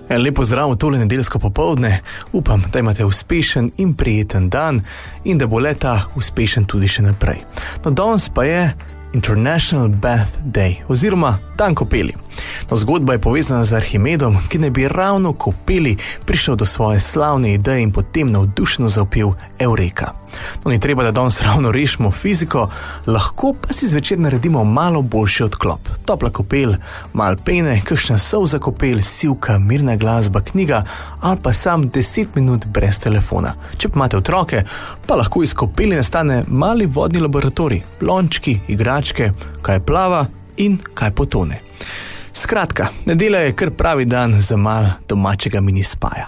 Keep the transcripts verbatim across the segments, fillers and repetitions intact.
Lepo zdrav tole nedeljsko popoldne, upam, da imate uspešen in prijeten dan in da bo leta uspešen tudi še naprej. No, danes pa je International Bath Day oziroma dan kopeli. No, zgodba je povezana z Arhimedom, ki ne bi ravno kopeli prišel do svoje slavne ideje in potem navdušeno zavpil Eureka. No, ni treba, da danes ravno rešimo fiziko, lahko pa si zvečer naredimo malo boljši odklop. Topla kopel, malo pene, kakšna solza kopel, sivka, mirna glasba, knjiga ali pa sam deset minut brez telefona. Če pa imate otroke, pa lahko iz kopeli nastane mali vodni laboratorij, lončki, igračke, kaj plava in kaj potone. Skratka, nedelja je kar pravi dan za mal domačega mini spaja.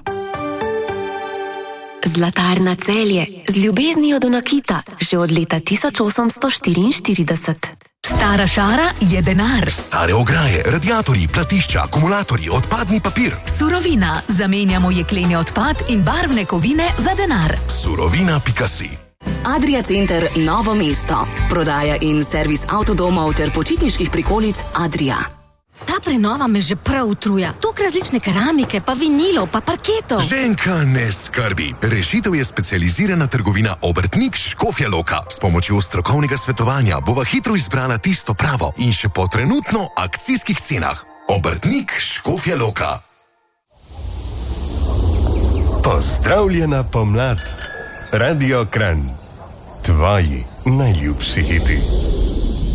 Zlatarna Celje, z ljubeznijo do nakita, že od leta tisoč osemsto štiriinštirideset. Stara šara je denar. Stare ograje, radiatorji, platišča, akumulatorji, odpadni papir. Surovina, zamenjamo jekleni odpad in barvne kovine za denar. Surovina pika si. Adria Center Novo mesto. Prodaja in servis avtodomov ter počitniških prikolic Adria. Ta prenova me že prav utruja. Toliko različne keramike, pa vinilov, pa parketov. Ženka, ne skrbi. Rešitev je specializirana trgovina Obrtnik Škofja Loka. S pomočjo strokovnega svetovanja bova hitro izbrala tisto pravo in še po trenutno akcijskih cenah. Obrtnik Škofja Loka. Pozdravljena pomlad. Radio Kranj. Tvoji najljubši hiti.